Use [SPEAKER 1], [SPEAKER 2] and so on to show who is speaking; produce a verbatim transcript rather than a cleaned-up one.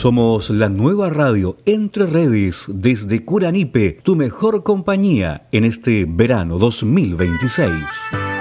[SPEAKER 1] Somos la nueva radio Entre Redes desde Curanipe, tu mejor compañía en este verano dos mil veintiséis.